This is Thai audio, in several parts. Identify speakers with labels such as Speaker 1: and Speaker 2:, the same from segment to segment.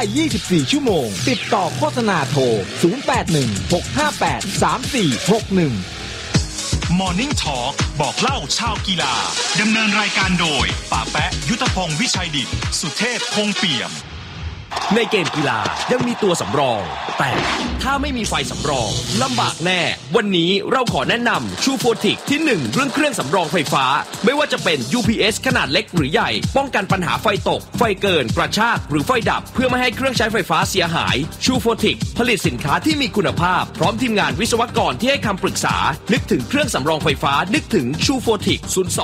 Speaker 1: 24 ชั่วโมงติดต่อโฆษณาโทร 0816583461
Speaker 2: Morning Talk บอกเล่าชาวกีฬาดำเนินรายการโดยป๋าแปะยุทธพงศ์วิชัยดิษฐ์สุเทพคงเปี่ยม
Speaker 3: ในเกมกีฬายังมีตัวสำรองแต่ถ้าไม่มีไฟสำรองลำบากแน่วันนี้เราขอแนะนำชูโฟติกที่1เรื่องเครื่องสำรองไฟฟ้าไม่ว่าจะเป็น UPS ขนาดเล็กหรือใหญ่ป้องกันปัญหาไฟตกไฟเกินกระชากหรือไฟดับเพื่อไม่ให้เครื่องใช้ไฟฟ้าเสียหายชูโฟติกผลิตสินค้าที่มีคุณภาพพร้อมทีมงานวิศวกรที่ให้คำปรึกษานึกถึงเครื่องสำรองไฟฟ้านึกถึงชูโฟติก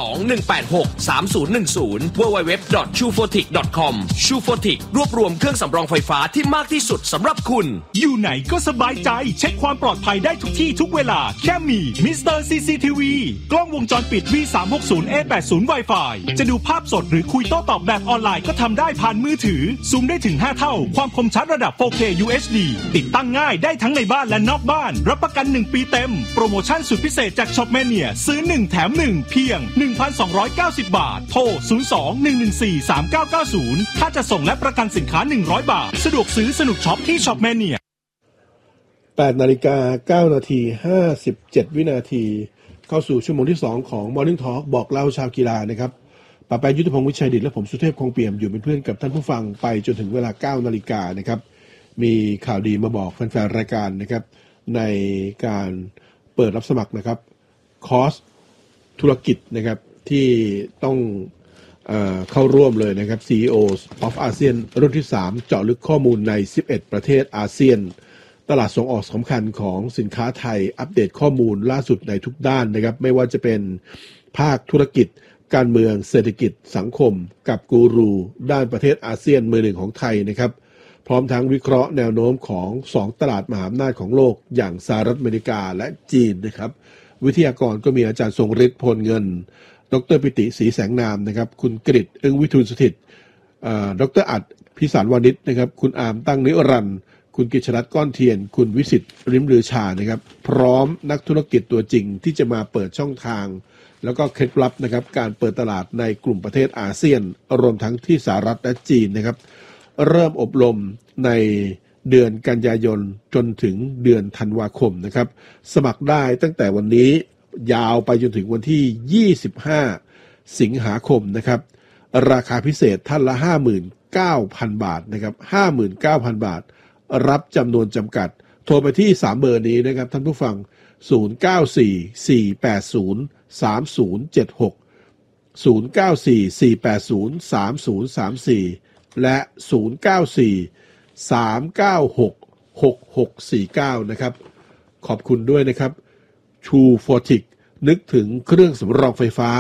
Speaker 3: 02-186-3010 www.chufotic.com ชูโฟติกรวบรวมเครื่องสำรองไฟฟ้าที่มากที่สุดสำหรับคุณ
Speaker 2: อยู่ไหนก็สบายใจเช็คความปลอดภัยได้ทุกที่ทุกเวลาแค่มี Mr. CCTV กล้องวงจรปิด V360A80 Wi-Fi จะดูภาพสดหรือคุยโต้ตอบแบบออนไลน์ก็ทำได้ผ่านมือถือซูมได้ถึง5เท่าความคมชัดระดับ 4K UHD ติดตั้งง่ายได้ทั้งในบ้านและนอกบ้านรับประกัน1ปีเต็มโปรโมชั่นสุดพิเศษจาก Shopmania ซื้อ1แถม1เพียง 1,290 บาทโทร 02-114-3990 ถ้าจะส่งและประกันสินค้า100 บาทสะดวกซื้อสนุกช็อปที่ Shopmania
Speaker 4: 8:09 นาที 57 วินาทีเข้าสู่ชั่วโมงที่2ของ Morning Talk บอกเล่าชาวกีฬานะครับป๋าแปะยุทธพงศ์วิชัยดิษฐ์และผมสุเทพคงเปี่ยมอยู่เป็นเพื่อนกับท่านผู้ฟังไปจนถึงเวลา 9 นาฬิกานะครับมีข่าวดีมาบอกแฟนๆรายการนะครับในการเปิดรับสมัครนะครับคอร์สธุรกิจนะครับที่ต้องเข้าร่วมเลยนะครับ CEOs of ASEAN รุ่นที่3เจาะลึกข้อมูลใน11ประเทศอาเซียนตลาดส่งออกสำคัญของสินค้าไทยอัปเดตข้อมูลล่าสุดในทุกด้านนะครับไม่ว่าจะเป็นภาคธุรกิจการเมืองเศรษฐกิจสังคมกับกูรูด้านประเทศอาเซียนมือหนึ่งของไทยนะครับพร้อมทั้งวิเคราะห์แนวโน้มของ2ตลาดมหาอำนาจของโลกอย่างสหรัฐอเมริกาและจีนนะครับวิทยากรก็มีอาจารย์ทรงฤทธิ์พลเงินดร.ปิติศรีแสงนามนะครับคุณกฤษอึ้งวิทูลสถิตดร.อัดพิสารวานิชนะครับคุณอามตั้งนิรันดร์คุณกิจรัตน์ก้อนเทียนคุณวิสิทธิ์ริมลือชานะครับพร้อมนักธุรกิจตัวจริงที่จะมาเปิดช่องทางแล้วก็เคล็ดลับนะครับการเปิดตลาดในกลุ่มประเทศอาเซียนรวมทั้งที่สหรัฐและจีนนะครับเริ่มอบรมในเดือนกันยายนจนถึงเดือนธันวาคมนะครับสมัครได้ตั้งแต่วันนี้ยาวไปจนถึงวันที่25สิงหาคมนะครับราคาพิเศษท่านละ 59,000 บาทนะครับ 59,000 บาทรับจำนวนจำกัดโทรไปที่3เบอร์นี้นะครับท่านผู้ฟัง0944803076 0944803034และ0943966649นะครับขอบคุณด้วยนะครับชูโฟติกนึกถึงเครื่องสำรองไฟฟ้า